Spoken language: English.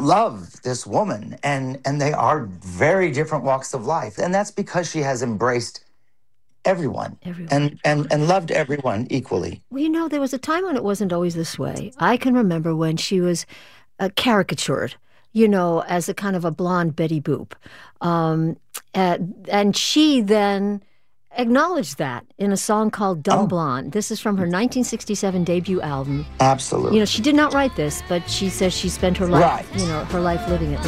love this woman, and they are very different walks of life. And that's because she has embraced everyone. And loved everyone equally. Well, there was a time when it wasn't always this way. I can remember when she was caricatured, as a kind of a blonde Betty Boop. And she then acknowledged that in a song called Dumb Blonde. This is from her 1967 debut album. Absolutely. She did not write this, but she says she spent her life, her life living it.